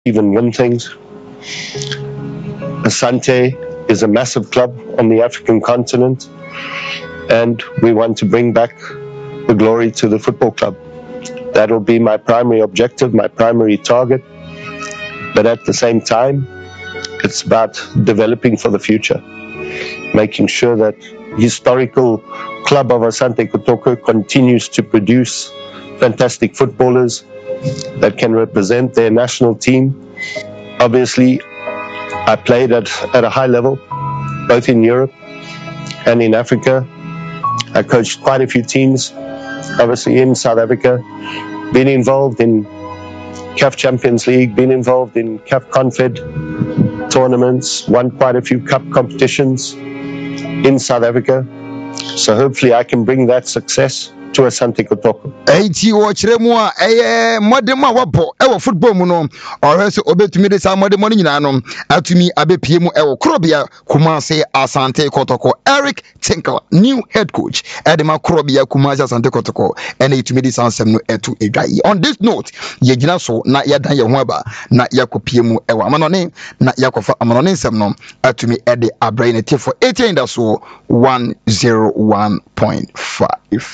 even win things. Asante is a massive club on the African continent, and we want to bring back the glory to the football club. That'll be my primary objective, my primary target. But at the same time, it's about developing for the future, making sure that historical club of Asante Kotoko continues to produce fantastic footballers that can represent their national team. Obviously, I played at a high level, both in Europe and in Africa. I coached quite a few teams, obviously in South Africa, been involved in CAF Champions League, been involved in CAF Confed tournaments, won quite a few cup competitions in South Africa. So hopefully I can bring that success to Asante Kotoko. Eti wo kire mu a modem a wabo e wo football mu no ohwe se obetumi de sa modem no nyina no atumi abepie mu e wo Krobia Kumasi Asante Kotoko. Eric Tinkler, new head coach edema Krobia Kumasi Asante Kotoko, and etumi de sa nsem no etu edwai. On this note, ye gina so na ye dan ye ho aba na yakopie mu e wo amanone na yakofa amanone nsem no atumi ede abrain for 18 so 101.5.